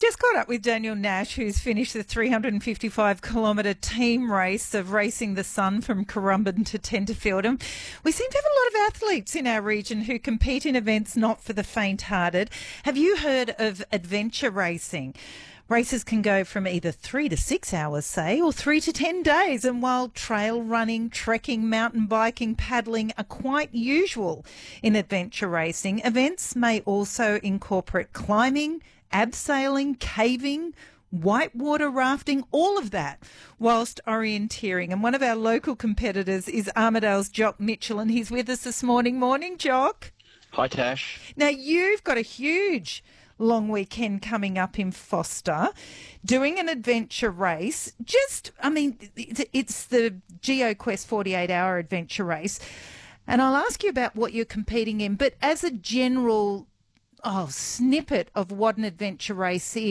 Just caught up with Daniel Nash, who's finished the 355-kilometre team race of Racing the Sun from Currumbin to Tenterfield. And we seem to have a lot of athletes in our region who compete in events not for the faint-hearted. Have you heard of adventure racing? Races can go from either 3 to 6 hours, say, or 3 to 10 days. And while trail running, trekking, mountain biking, paddling are quite usual in adventure racing, events may also incorporate climbing, abseiling, caving, whitewater rafting, all of that, whilst orienteering. And one of our local competitors is Armidale's Jock Mitchell, and he's with us this morning. Morning, Jock. Hi, Tash. Now, you've got a huge long weekend coming up in Foster, doing an adventure race. It's the GeoQuest 48-hour adventure race. And I'll ask you about what you're competing in, but as a general snippet of what an adventure race is,